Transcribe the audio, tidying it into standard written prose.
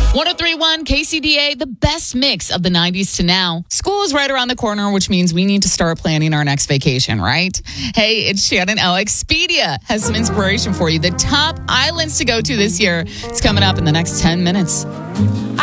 103.1 KCDA, the best mix of the 90s to now. School is right around the corner, which means we need to start planning our next vacation, right? Hey, it's Shannon L. Expedia has some inspiration for you. The top islands to go to this year is coming up in the next 10 minutes.